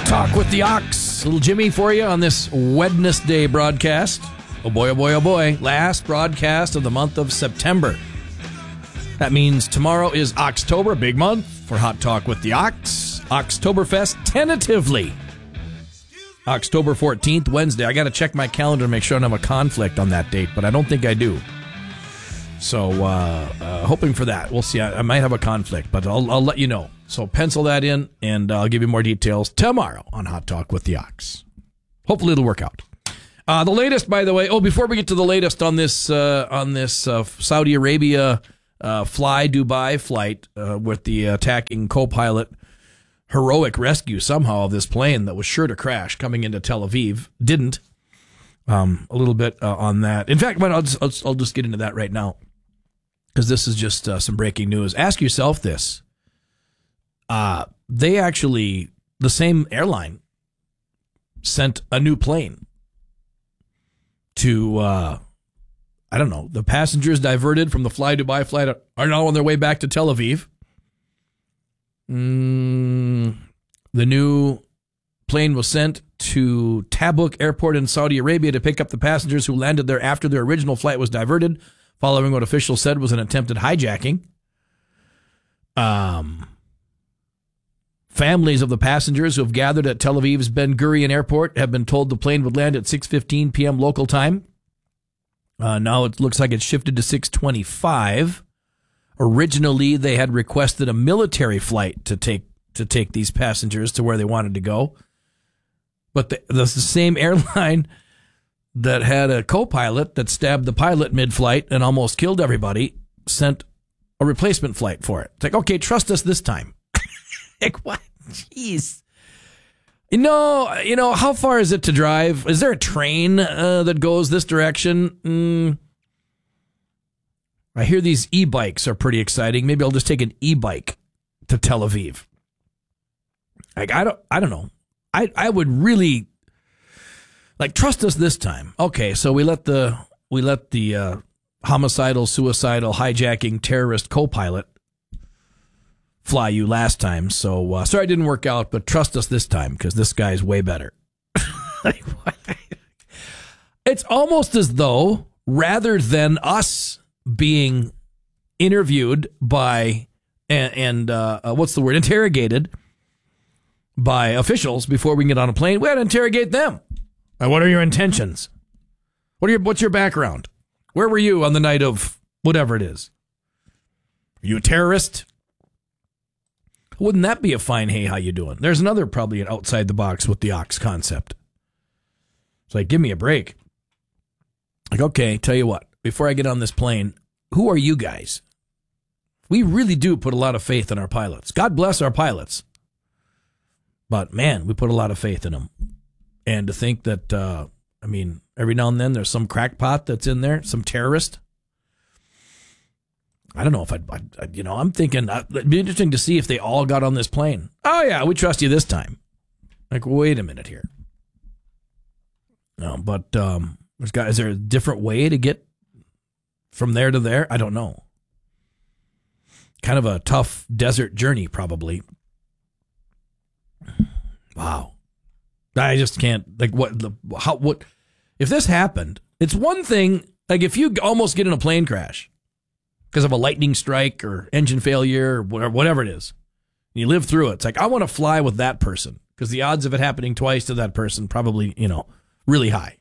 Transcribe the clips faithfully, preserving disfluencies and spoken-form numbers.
Talk with the Ox. Little Jimmy for you on this Wednesday broadcast. Oh boy, oh boy, oh boy. Last broadcast of the month of September. That means tomorrow is October, big month for Hot Talk with the Ox. Oktoberfest tentatively. October fourteenth, Wednesday. I got to check my calendar to make sure I don't have a conflict on that date, but I don't think I do. So, uh, uh, hoping for that. We'll see. I, I might have a conflict, but I'll, I'll let you know. So, pencil that in, and I'll give you more details tomorrow on Hot Talk with the Ox. Hopefully, it'll work out. Uh, the latest, by the way. Oh, before we get to the latest on this uh, on this uh, Saudi Arabia uh, Fly Dubai flight uh, with the attacking co-pilot, heroic rescue somehow of this plane that was sure to crash coming into Tel Aviv, didn't. Um, a little bit uh, on that. In fact, I'll just, I'll, I'll just get into that right now, because this is just uh, some breaking news. Ask yourself this. Uh, they actually, the same airline, sent a new plane to, uh, I don't know, the passengers diverted from the Fly Dubai flight are now on their way back to Tel Aviv. Mm, the new plane was sent to Tabuk Airport in Saudi Arabia to pick up the passengers who landed there after their original flight was diverted, following what officials said was an attempted hijacking. Um, families of the passengers who have gathered at Tel Aviv's Ben Gurion Airport have been told the plane would land at six fifteen p.m. local time. Uh, now it looks like it's shifted to six twenty-five. Originally, they had requested a military flight to take to take these passengers to where they wanted to go. But the, the same airline that had a co-pilot that stabbed the pilot mid-flight and almost killed everybody sent a replacement flight for it. It's like, okay, trust us this time. Like, what? Jeez. You know, you know, how far is it to drive? Is there a train uh, that goes this direction? Mm. I hear these e-bikes are pretty exciting. Maybe I'll just take an e-bike to Tel Aviv. Like, I don't, I don't know. I, I would really, like, trust us this time. Okay, so we let the we let the uh, homicidal, suicidal, hijacking terrorist co-pilot fly you last time. So uh, sorry it didn't work out, but trust us this time because this guy's way better. Like, what? It's almost as though rather than us being interviewed by and, and uh, uh, what's the word, interrogated by officials before we can get on a plane, we had to interrogate them. Uh, what are your intentions? What are your what's your background? Where were you on the night of whatever it is? Are you a terrorist? Wouldn't that be a fine, hey, how you doing? There's another probably an outside the box with the Ox concept. It's like, give me a break. Like, okay, tell you what, before I get on this plane, who are you guys? We really do put a lot of faith in our pilots. God bless our pilots. But, man, we put a lot of faith in them. And to think that, uh, I mean, every now and then there's some crackpot that's in there, some terrorist. I don't know if I'd, I'd, I'd you know, I'm thinking uh, it'd be interesting to see if they all got on this plane. Oh, yeah, we trust you this time. Like, wait a minute here. No, but um, there's got, is there a different way to get from there to there? I don't know. Kind of a tough desert journey, probably. Wow. I just can't, like, what, the, how, what, if this happened, it's one thing, like, if you almost get in a plane crash because of a lightning strike or engine failure or whatever, whatever it is, and you live through it, it's like, I want to fly with that person because the odds of it happening twice to that person probably, you know, really high.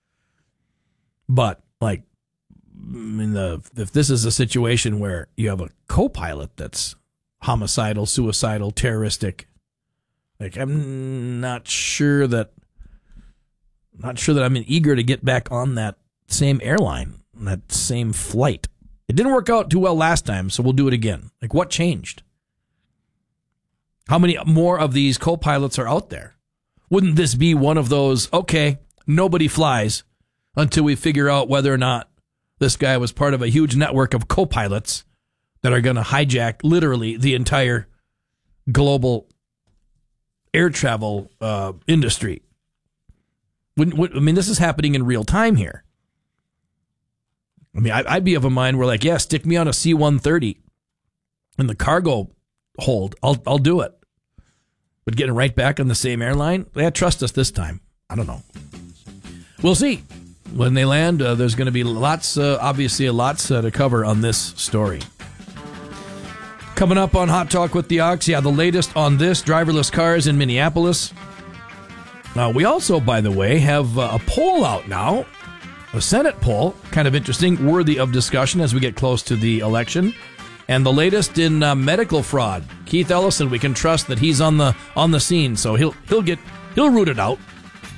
But, like, I mean, the, if this is a situation where you have a co-pilot that's homicidal, suicidal, terroristic, like, I'm not sure that, not sure that I'm eager to get back on that same airline, that same flight. It didn't work out too well last time, so we'll do it again. Like, what changed? How many more of these co-pilots are out there? Wouldn't this be one of those, okay, nobody flies until we figure out whether or not this guy was part of a huge network of co-pilots that are going to hijack literally the entire global air travel uh, industry. Wouldn't, would, I mean, this is happening in real time here. I mean, I, I'd be of a mind where, like, yeah, stick me on a C one thirty in the cargo hold. I'll I'll do it. but getting right back on the same airline, yeah, trust us this time. I don't know. We'll see. When they land, uh, there's going to be lots, uh, obviously, lots uh, to cover on this story. Coming up on Hot Talk with the Ox, yeah, the latest on this, driverless cars in Minneapolis. Uh, we also, by the way, have uh, a poll out now, a Senate poll, kind of interesting, worthy of discussion as we get close to the election. And the latest in uh, medical fraud. Keith Ellison, we can trust that he's on the on the scene, so he'll he'll get he'll root it out.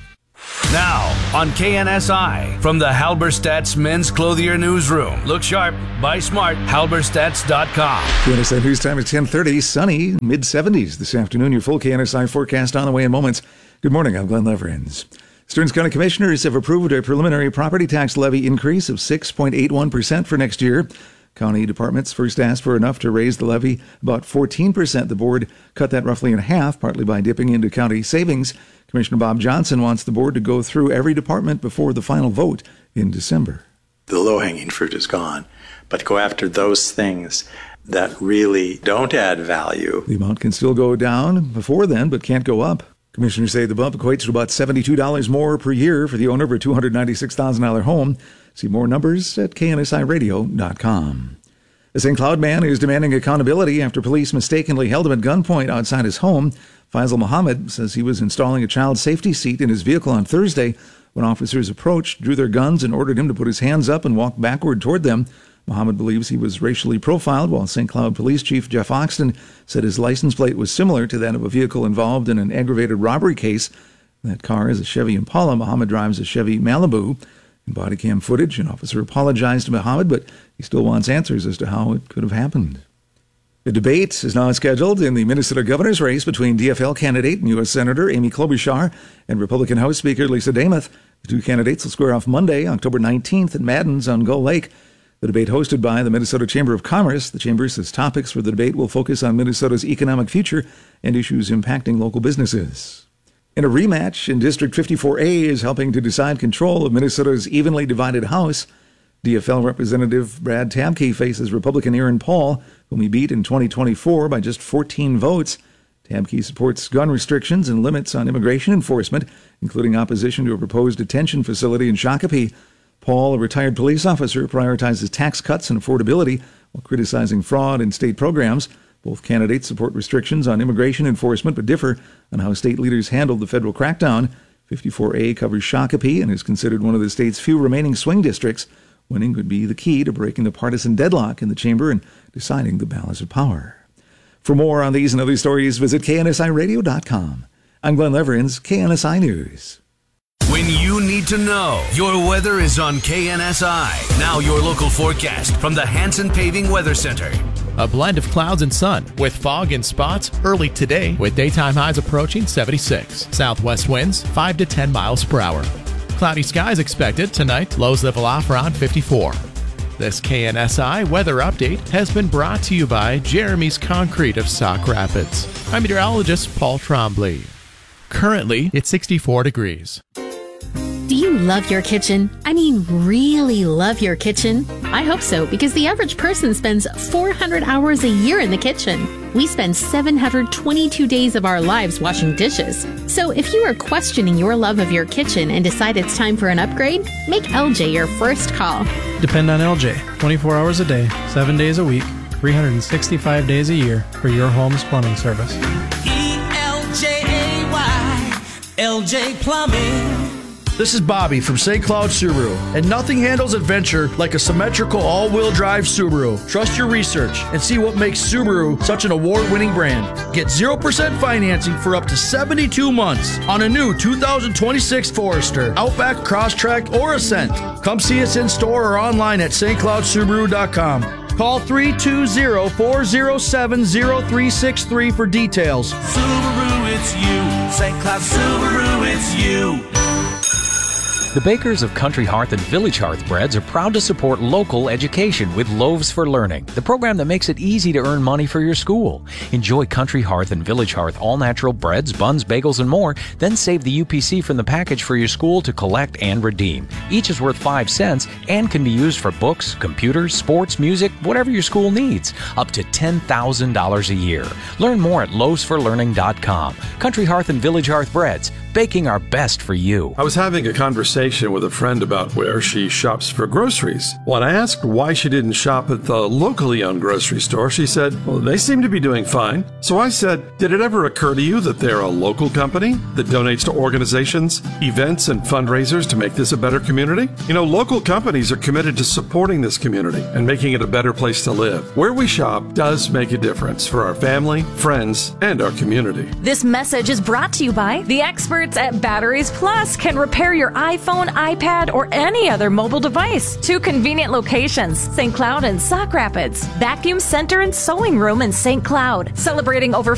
Now on K N S I from the Halberstadt's Men's Clothier Newsroom. Look sharp, buy smart. Halberstadts dot com. K N S I News Time at ten thirty. Sunny, mid seventies this afternoon. Your full K N S I forecast on the way in moments. Good morning. I'm Glenn Leverins. Stearns County Commissioners have approved a preliminary property tax levy increase of six point eight one percent for next year. County departments first asked for enough to raise the levy about fourteen percent. The board cut that roughly in half, partly by dipping into county savings. Commissioner Bob Johnson wants the board to go through every department before the final vote in December. The low-hanging fruit is gone, but go after those things that really don't add value. The amount can still go down before then, but can't go up. Commissioners say the bump equates to about seventy-two dollars more per year for the owner of a two hundred ninety-six thousand dollars home. See more numbers at K N S I radio dot com. A Saint Cloud man is demanding accountability after police mistakenly held him at gunpoint outside his home. Faisal Muhammad says he was installing a child safety seat in his vehicle on Thursday when officers approached, drew their guns, and ordered him to put his hands up and walk backward toward them. Muhammad believes he was racially profiled, while Saint Cloud Police Chief Jeff Oxton said his license plate was similar to that of a vehicle involved in an aggravated robbery case. That car is a Chevy Impala. Muhammad drives a Chevy Malibu. In body cam footage, an officer apologized to Muhammad, but he still wants answers as to how it could have happened. A debate is now scheduled in the Minnesota governor's race between D F L candidate and U S Senator Amy Klobuchar and Republican House Speaker Lisa Demuth. The two candidates will square off Monday, October nineteenth at Madden's on Gull Lake. The debate hosted by the Minnesota Chamber of Commerce. The chamber says topics for the debate will focus on Minnesota's economic future and issues impacting local businesses. In a rematch in District fifty-four A is helping to decide control of Minnesota's evenly divided House. D F L Representative Brad Tabke faces Republican Aaron Paul, whom he beat in twenty twenty-four by just fourteen votes. Tabke supports gun restrictions and limits on immigration enforcement, including opposition to a proposed detention facility in Shakopee. Paul, a retired police officer, prioritizes tax cuts and affordability while criticizing fraud in state programs. Both candidates support restrictions on immigration enforcement, but differ on how state leaders handled the federal crackdown. fifty-four A covers Shakopee and is considered one of the state's few remaining swing districts. Winning could be the key to breaking the partisan deadlock in the chamber and deciding the balance of power. For more on these and other stories, visit K N S I radio dot com. I'm Glenn Leverins, K N S I News. When you need to know, your weather is on K N S I. Now your local forecast from the Hanson Paving Weather Center. A blend of clouds and sun with fog in spots early today with daytime highs approaching seventy-six. Southwest winds five to ten miles per hour. Cloudy skies expected tonight. Lows level off around fifty-four. This K N S I weather update has been brought to you by Jeremy's Concrete of Sauk Rapids. I'm meteorologist Paul Trombley. Currently, it's sixty-four degrees. Do you love your kitchen? I mean, really love your kitchen? I hope so, because the average person spends four hundred hours a year in the kitchen. We spend seven hundred twenty-two days of our lives washing dishes. So if you are questioning your love of your kitchen and decide it's time for an upgrade, make L J your first call. Depend on L J, twenty-four hours a day, seven days a week, three hundred sixty-five days a year for your home's plumbing service. E L J A Y, L J Plumbing. This is Bobby from Saint Cloud Subaru, and nothing handles adventure like a symmetrical all-wheel drive Subaru. Trust your research and see what makes Subaru such an award-winning brand. Get zero percent financing for up to seventy-two months on a new two thousand twenty-six Forester, Outback, Crosstrek, or Ascent. Come see us in store or online at St Cloud Subaru dot com. Call three two zero, four zero seven, zero three six three for details. Subaru, it's you. Saint Cloud Subaru, it's you. The bakers of Country Hearth and Village Hearth Breads are proud to support local education with Loaves for Learning, the program that makes it easy to earn money for your school. Enjoy Country Hearth and Village Hearth all-natural breads, buns, bagels, and more, then save the U P C from the package for your school to collect and redeem. Each is worth five cents and can be used for books, computers, sports, music, whatever your school needs, up to ten thousand dollars a year. Learn more at loaves for learning dot com. Country Hearth and Village Hearth Breads, baking our best for you. I was having a conversation with a friend about where she shops for groceries. When I asked why she didn't shop at the locally owned grocery store, she said, well, they seem to be doing fine. So I said, did it ever occur to you that they're a local company that donates to organizations, events, and fundraisers to make this a better community? You know, local companies are committed to supporting this community and making it a better place to live. Where we shop does make a difference for our family, friends, and our community. This message is brought to you by the experts at Batteries Plus. Can repair your iPhone, iPad, or any other mobile device. Two convenient locations, Saint Cloud and Sauk Rapids. Vacuum Center and Sewing Room in Saint Cloud. Celebrating over